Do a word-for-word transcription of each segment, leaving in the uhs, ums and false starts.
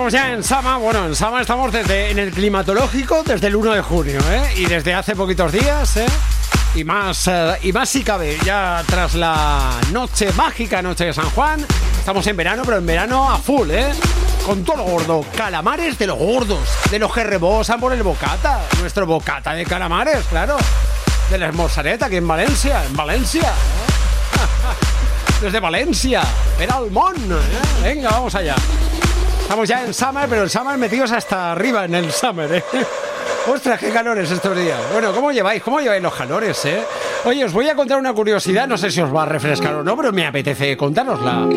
Estamos ya en Sama. Bueno, en Sama estamos desde en el climatológico desde el uno de junio, ¿eh? Y desde hace poquitos días, ¿eh? Y más, eh, y más si cabe, ya tras la noche mágica, noche de San Juan. Estamos en verano, pero en verano a full, ¿eh? Con todo lo gordo. Calamares de los gordos, de los que rebosan por el bocata. Nuestro bocata de calamares, claro. De la Esmorzareta, aquí en Valencia, en Valencia, ¿eh? Desde Valencia, Peralmón, ¿eh? Venga, vamos allá. Estamos ya en Summer, pero el Summer metidos hasta arriba en el Summer, ¿eh? Ostras, qué calores estos días. Bueno, ¿cómo lleváis? ¿Cómo lleváis los calores, eh? Oye, os voy a contar una curiosidad, no sé si os va a refrescar o no, pero me apetece contárosla.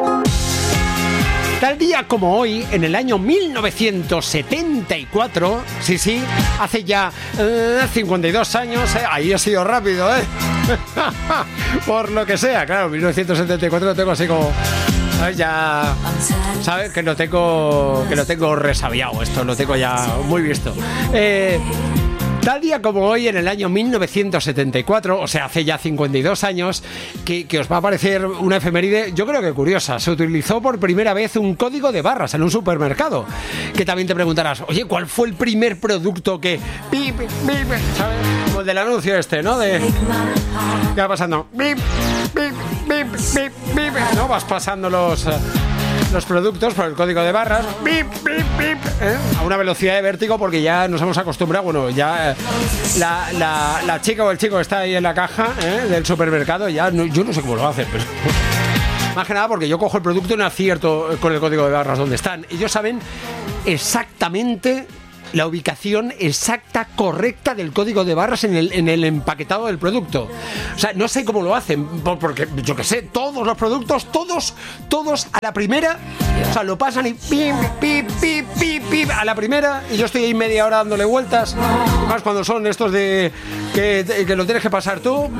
Tal día como hoy, en el año mil novecientos setenta y cuatro, sí, sí, hace ya eh, cincuenta y dos años, eh, ahí he sido rápido, ¿eh? Por lo que sea, claro, mil novecientos setenta y cuatro lo tengo así como... ¿Sabes? Ya... ¿Sabes? Que lo tengo... Que lo tengo resabiado, esto lo tengo ya muy visto. Eh... Tal día como hoy, en el año mil novecientos setenta y cuatro, o sea, hace ya cincuenta y dos años, que, que os va a parecer una efeméride, yo creo que curiosa, se utilizó por primera vez un código de barras en un supermercado. Que también te preguntarás, oye, ¿cuál fue el primer producto que... Bip, bip, ¿sabes? Como el del anuncio este, ¿no? De... ¿Qué va pasando? Bip, bip, bip, bip, bip. ¿No? Vas pasando los... los productos por el código de barras, bip, bip, bip, ¿eh? A una velocidad de vértigo, porque ya nos hemos acostumbrado. Bueno, ya eh, la, la, la chica o el chico está ahí en la caja, ¿eh? Del supermercado, ya no, yo no sé cómo lo hacen, pero más que nada porque yo cojo el producto y no acierto con el código de barras dónde están. Ellos saben exactamente la ubicación exacta, correcta del código de barras en el, en el empaquetado del producto. O sea, no sé cómo lo hacen, porque yo qué sé, todos los productos, todos, todos a la primera, o sea, lo pasan y pim, pim, pim, pim, pim, a la primera, y yo estoy ahí media hora dándole vueltas, más cuando son estos de que, que lo tienes que pasar tú.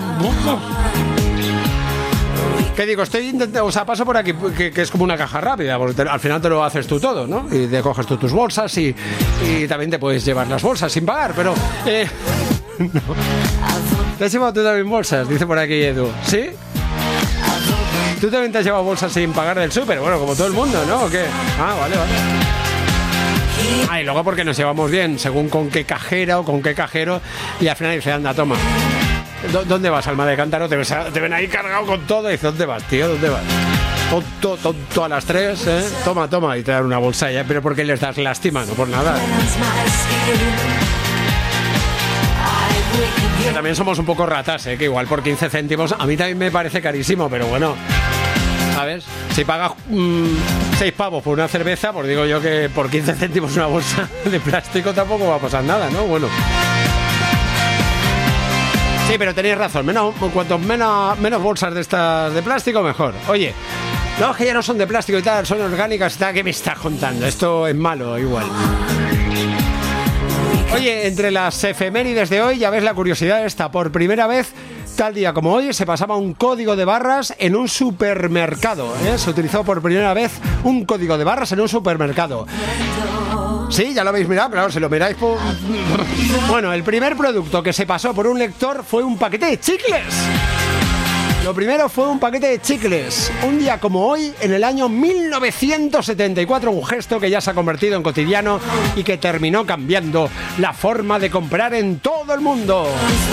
¿Qué digo? Estoy intentando, o sea, paso por aquí, que, que es como una caja rápida, porque te, al final te lo haces tú todo, ¿no? Y te coges tú tus bolsas y, y también te puedes llevar las bolsas sin pagar, pero... Eh, no. ¿Te has llevado tú también bolsas? Dice por aquí Edu. ¿Sí? ¿Tú también te has llevado bolsas sin pagar del súper? Bueno, como todo el mundo, ¿no? ¿O qué? Ah, vale, vale. Ah, y luego porque nos llevamos bien, según con qué cajera o con qué cajero, y al final dice, anda, toma. ¿Dónde vas, alma de cántaro? Te, ves, te ven ahí cargado con todo y dices, ¿dónde vas, tío? ¿Dónde vas? Tonto, tonto a las tres, ¿eh? Toma, toma, y te dan una bolsa ya, pero ¿por qué les das lástima? No por nada. Que también somos un poco ratas, ¿eh? Que igual por quince céntimos a mí también me parece carísimo, pero bueno, ¿sabes? Si pagas mmm, seis pavos por una cerveza, pues digo yo que por quince céntimos una bolsa de plástico tampoco va a pasar nada, ¿no? Bueno... Sí, pero tenéis razón, menos, cuanto menos, menos bolsas de estas de plástico, mejor. Oye, no, que ya no son de plástico y tal, son orgánicas y tal, ¿qué me estás contando? Esto es malo igual. Oye, entre las efemérides de hoy, ya ves la curiosidad esta, por primera vez, tal día como hoy, se pasaba un código de barras en un supermercado, ¿eh? Se utilizó por primera vez un código de barras en un supermercado. Sí, ya lo habéis mirado, claro, si lo miráis por... Bueno, el primer producto que se pasó por un lector fue un paquete de chicles. Lo primero fue un paquete de chicles. Un día como hoy, en el año mil novecientos setenta y cuatro, un gesto que ya se ha convertido en cotidiano y que terminó cambiando la forma de comprar en todo el mundo.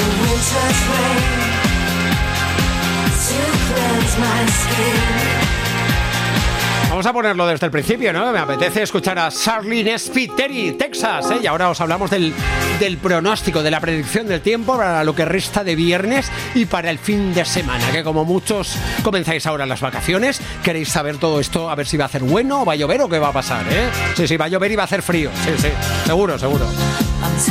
Vamos a ponerlo desde el principio, ¿no? Me apetece escuchar a Charlene Spiteri, Texas, ¿eh? Y ahora os hablamos del, del pronóstico, de la predicción del tiempo para lo que resta de viernes y para el fin de semana, que como muchos comenzáis ahora las vacaciones, queréis saber todo esto, a ver si va a hacer bueno, o va a llover o qué va a pasar, ¿eh? Sí, sí, va a llover y va a hacer frío, sí, sí, seguro, seguro.